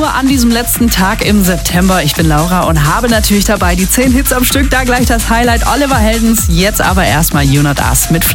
Uhr an diesem letzten Tag im September. Ich bin Laura und habe natürlich dabei die 10 Hits am Stück. Da gleich das Highlight Oliver Heldens. Jetzt aber erstmal You Not Us mit